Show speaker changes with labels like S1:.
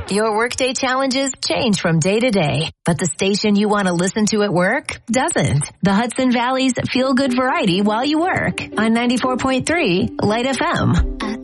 S1: Your workday challenges change from day to day, but the station you want to listen to at work doesn't. The Hudson Valley's feel-good variety while you work on 94.3 Light FM.